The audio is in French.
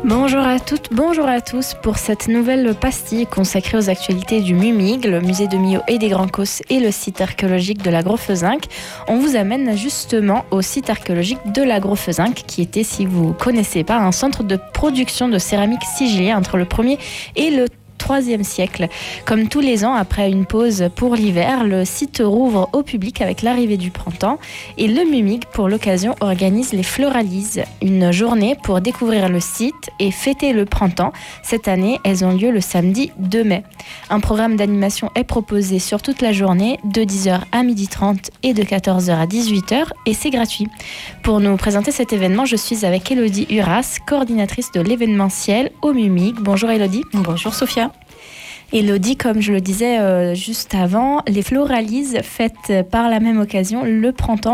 Bonjour à toutes, bonjour à tous pour cette nouvelle pastille consacrée aux actualités du MUMIG, le musée de Millau et des Grands Causses et le site archéologique de la Gros-Fezinck. On vous amène justement au site archéologique de la Gros-Fezinck qui était, si vous ne connaissez pas, un centre de production de céramique sigillée entre le 1er et le 3e siècle. Comme tous les ans, après une pause pour l'hiver, le site rouvre au public avec l'arrivée du printemps et le MUMIG, pour l'occasion, organise les Floralises, une journée pour découvrir le site et fêter le printemps. Cette année, elles ont lieu le samedi 2 mai. Un programme d'animation est proposé sur toute la journée, de 10h à 12h30 et de 14h à 18h, et c'est gratuit. Pour nous présenter cet événement, je suis avec Élodie Uras, coordinatrice de l'événementiel au MUMIG. Bonjour Élodie. Bonjour Sophia. Élodie, comme je le disais juste avant, les Floralises fêtent par la même occasion le printemps